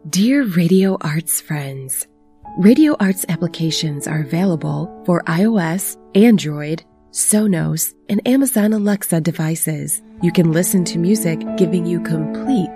Dear Radio Arts friends, Radio Arts applications are available for iOS, Android, Sonos, and Amazon Alexa devices. You can listen to music giving you complete